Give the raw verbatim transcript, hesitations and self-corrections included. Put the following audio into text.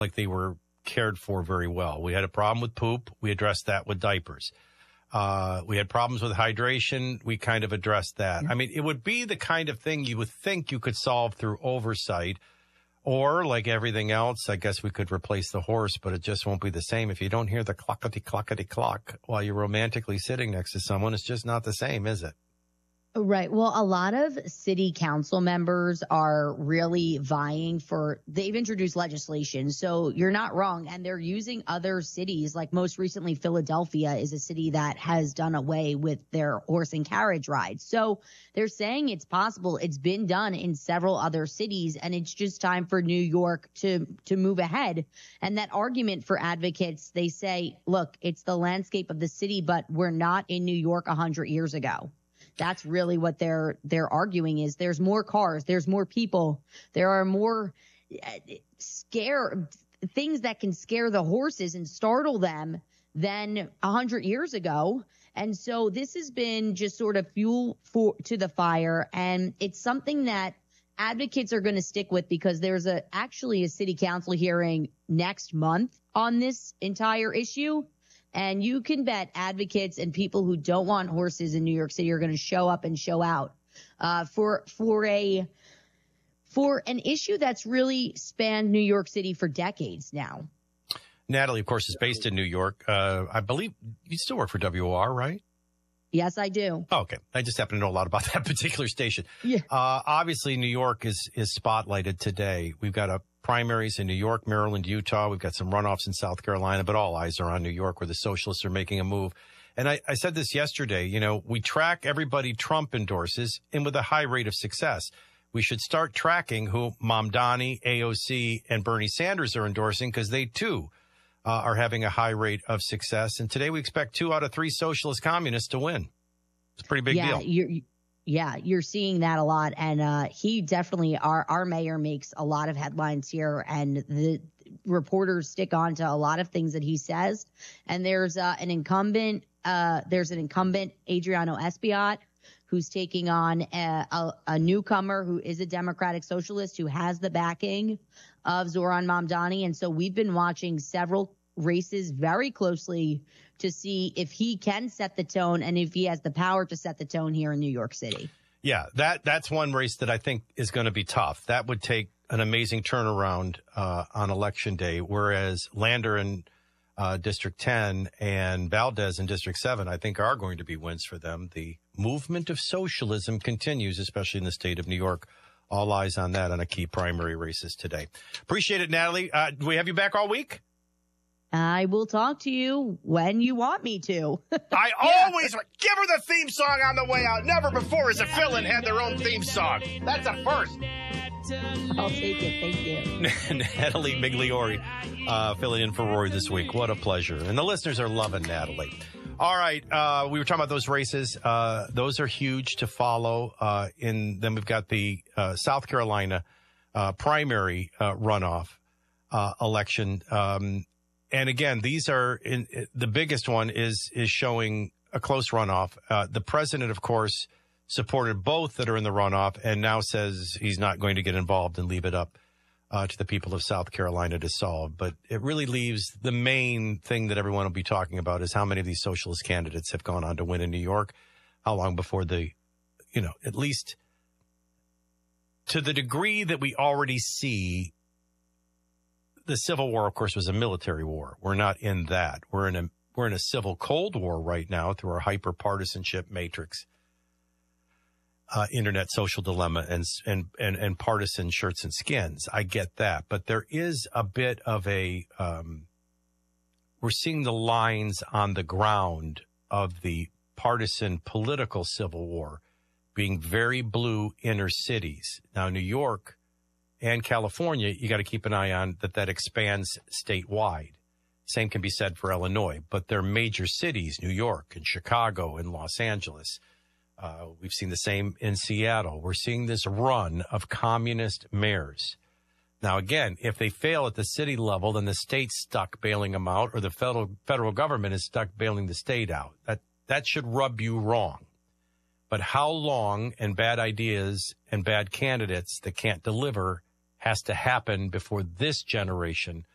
like they were cared for very well. We had a problem with poop. We addressed that with diapers. Uh, we had problems with hydration. We kind of addressed that. I mean, it would be the kind of thing you would think you could solve through oversight, or like everything else, I guess we could replace the horse, but it just won't be the same. If you don't hear the clockety clockety clock while you're romantically sitting next to someone, it's just not the same, is it? Right. Well, a lot of city council members are really vying for, they've introduced legislation. So you're not wrong. And they're using other cities, like most recently, Philadelphia is a city that has done away with their horse and carriage rides. So they're saying it's possible. It's been done in several other cities, and it's just time for New York to, to move ahead. And that argument for advocates, they say, look, it's the landscape of the city, but we're not in New York a hundred years ago. That's really what they're they're arguing is there's more cars, there's more people, there are more scare things that can scare the horses and startle them than a hundred years ago. And so this has been just sort of fuel for to the fire, and it's something that advocates are going to stick with because there's a actually a city council hearing next month on this entire issue. And you can bet advocates and people who don't want horses in New York City are going to show up and show out uh, for for a for an issue that's really spanned New York City for decades now. Natalie, of course, is based in New York. Uh, I believe you still work for W O R, right? Yes, I do. Oh, okay. I just happen to know a lot about that particular station. Yeah. Uh, obviously, New York is is spotlighted today. We've got a primaries in New York, Maryland, Utah. We've got some runoffs in South Carolina, but all eyes are on New York, where the socialists are making a move. And I, I said this yesterday, you know, we track everybody Trump endorses, and with a high rate of success. We should start tracking who Mamdani, A O C, and Bernie Sanders are endorsing, because they, too, uh, are having a high rate of success. And today we expect two out of three socialist communists to win. It's a pretty big yeah, deal. You're, Yeah, you're seeing that a lot. And uh, he definitely, our, our mayor makes a lot of headlines here, and the reporters stick on to a lot of things that he says. And there's uh, an incumbent, uh, there's an incumbent, Adriano Espaillat, who's taking on a, a, a newcomer who is a Democratic socialist who has the backing of Zohran Mamdani. And so we've been watching several races very closely to see if he can set the tone and if he has the power to set the tone here in New York City. Yeah, that that's one race that I think is going to be tough. That would take an amazing turnaround uh, on Election Day, whereas Lander in uh, District ten and Valdez in District seven, I think, are going to be wins for them. The movement of socialism continues, especially in the state of New York. All eyes on that on a key primary races today. Appreciate it, Natalie. Uh, do we have you back all week? I will talk to you when you want me to. I yeah. always give her the theme song on the way out. Never before has a fill-in had their own theme song. That's a first. I'll take it. Thank you. Natalie Migliori uh, filling in for Rory this week. What a pleasure. And the listeners are loving Natalie. All right. Uh, we were talking about those races. Uh, those are huge to follow. Uh, in Then we've got the uh, South Carolina uh, primary uh, runoff uh, election. Um And again, these are in, the biggest one is is showing a close runoff. Uh, the president, of course, supported both that are in the runoff, and now says he's not going to get involved and leave it up uh, to the people of South Carolina to solve. But it really leaves the main thing that everyone will be talking about is how many of these socialist candidates have gone on to win in New York. How long before the, you know, at least to the degree that we already see. The Civil War, of course, was a military war. We're not in that. We're in a we're in a civil Cold War right now through our hyper-partisanship matrix, uh, internet social dilemma, and, and and and partisan shirts and skins. I get that, but there is a bit of a um, we're seeing the lines on the ground of the partisan political Civil War being very blue inner cities. Now, New York and California, you got to keep an eye on that that expands statewide. Same can be said for Illinois, but they're major cities, New York and Chicago and Los Angeles. Uh, we've seen the same in Seattle. We're seeing this run of communist mayors. Now, again, if they fail at the city level, then the state's stuck bailing them out, or the federal federal government is stuck bailing the state out. That that should rub you wrong. But how long and bad ideas and bad candidates that can't deliver has to happen before this generation